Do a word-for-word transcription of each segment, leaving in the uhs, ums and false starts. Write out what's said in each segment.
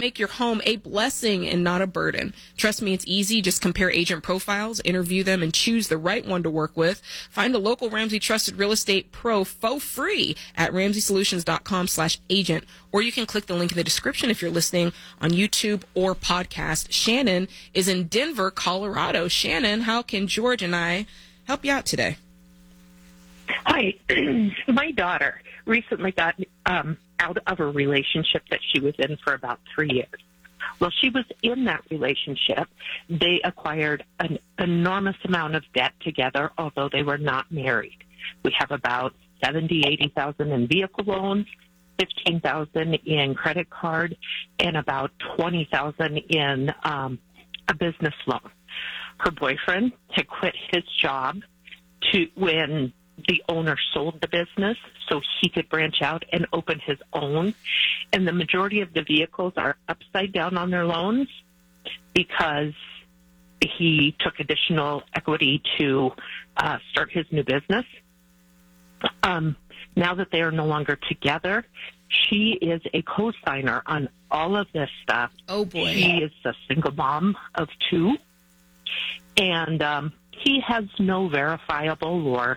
make your home a blessing and not a burden. Trust me, it's easy. Just compare agent profiles, interview them, and choose the right one to work with. Find a local Ramsey Trusted Real Estate Pro for free at ramsey solutions dot com slash agent, or you can click the link in the description if you're listening on YouTube or podcast. Shannon is in Denver, Colorado. Shannon, how can George and I help you out today? Hi. My daughter recently got um, out of a relationship that she was in for about three years. While she was in that relationship, they acquired an enormous amount of debt together, although they were not married. We have about seventy thousand, eighty thousand in vehicle loans, fifteen thousand in credit card, and about twenty thousand in um, a business loan. Her boyfriend had quit his job to when the owner sold the business so he could branch out and open his own. And the majority of the vehicles are upside down on their loans because he took additional equity to uh, start his new business. Um, now that they are no longer together, she is a co-signer on all of this stuff. Oh, boy. She is a single mom of two. And um, he has no verifiable or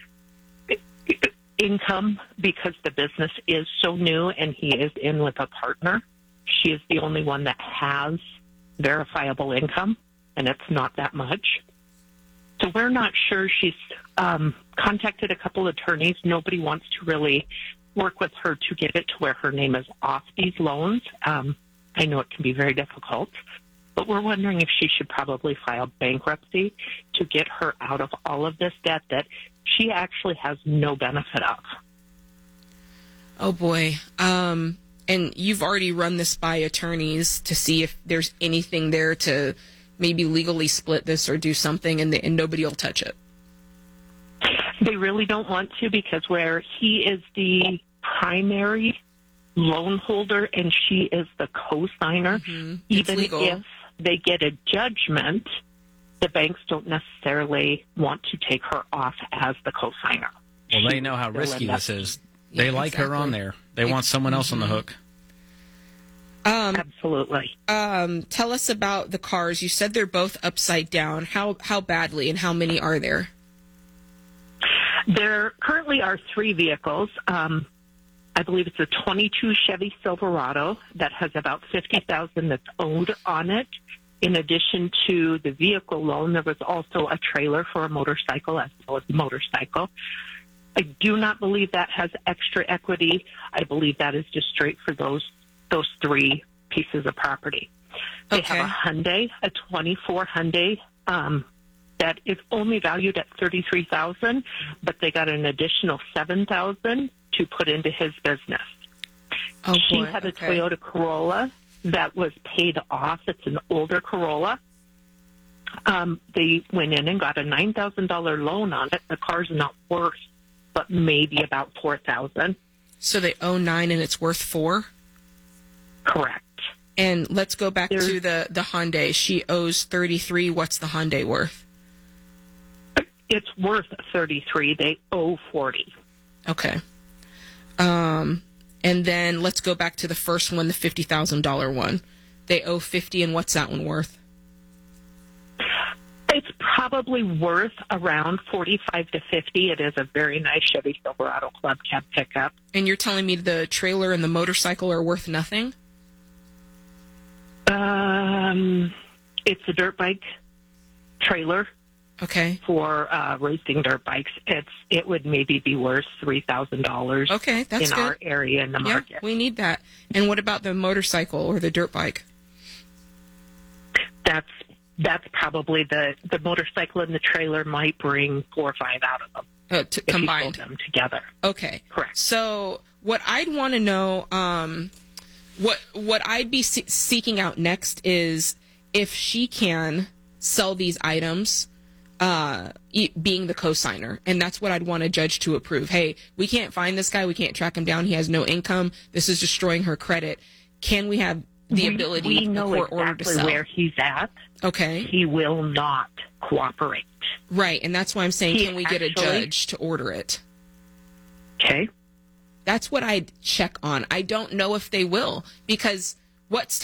income because the business is so new and he is in with a partner. She is the only one that has verifiable income, and it's not that much. So we're not sure. She's um, contacted a couple attorneys. Nobody wants to really work with her to get it to where her name is off these loans. Um, I know it can be very difficult, but we're wondering if she should probably file bankruptcy to get her out of all of this debt that she actually has no benefit of. Oh, boy. Um, and you've already run this by attorneys to see if there's anything there to maybe legally split this or do something, and, the, and nobody will touch it. They really don't want to because where he is the primary loan holder and she is the co-signer, Mm-hmm. even legal. if they get a judgment, the banks don't necessarily want to take her off as the co-signer. Well, they know how risky this is. They Yeah, like exactly. her on there. They want someone else on the hook. Um, Absolutely. um, tell us about the cars. You said they're both upside down. How how badly and how many are there? There currently are three vehicles. Um, I believe it's a twenty-two Chevy Silverado that has about fifty thousand dollars that's owed on it. In addition to the vehicle loan, there was also a trailer for a motorcycle as well as a motorcycle. I do not believe that has extra equity. I believe that is just straight for those those three pieces of property. They Okay. have a Hyundai, a twenty-four Hyundai, um, that is only valued at thirty-three thousand dollars, but they got an additional seven thousand dollars to put into his business. Oh, She boy. had a Okay. Toyota Corolla that was paid off. It's an older Corolla. Um, they went in and got a nine thousand dollars loan on it. The car's not worth, but maybe about four thousand dollars. So they owe nine and it's worth four? Correct. And let's go back There's- to the, the Hyundai. She owes thirty-three. What's the Hyundai worth? It's worth thirty-three. They owe forty. Okay. Um, and then let's go back to the first one, the fifty thousand dollars one. They owe fifty, and what's that one worth? It's probably worth around forty-five to fifty. It is a very nice Chevy Silverado Club Cab pickup. And you're telling me the trailer and the motorcycle are worth nothing? Um, it's a dirt bike trailer Okay. for uh, racing dirt bikes. It's it would maybe be worth three thousand dollars. Okay, that's in good. our area in the Yeah, market. we need that. And what about the motorcycle or the dirt bike? That's that's probably the the motorcycle and the trailer might bring four or five out of them Uh, to, if you combined. sold them together. Okay. Correct. So what I'd want to know, um, what what I'd be se- seeking out next is if she can sell these items, uh, e- being the co-signer, and that's what I'd want a judge to approve. Hey, we can't find this guy. We can't track him down. He has no income. This is destroying her credit. Can we have the we, ability, we a know court order to exactly sell? where he's at. Okay. He will not cooperate. Right, and that's why I'm saying, He can we get a actually- judge to order it? Okay. That's what I'd check on. I don't know if they will, because what's